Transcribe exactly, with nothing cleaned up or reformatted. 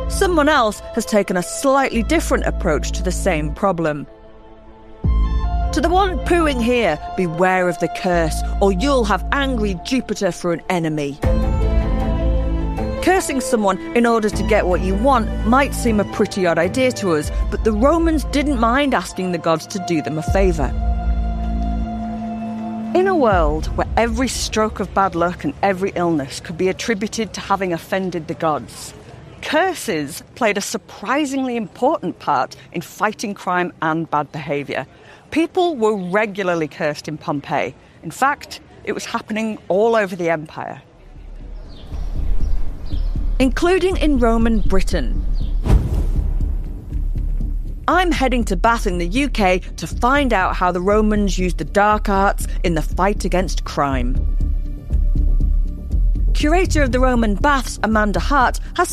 Someone else has taken a slightly different approach to the same problem. To the one pooing here, beware of the curse, or you'll have angry Jupiter for an enemy. Cursing someone in order to get what you want might seem a pretty odd idea to us, but the Romans didn't mind asking the gods to do them a favour. In a world where every stroke of bad luck and every illness could be attributed to having offended the gods, curses played a surprisingly important part in fighting crime and bad behaviour. People were regularly cursed in Pompeii. In fact, it was happening all over the empire, including in Roman Britain. I'm heading to Bath in the U K to find out how the Romans used the dark arts in the fight against crime. Curator of the Roman Baths, Amanda Hart, has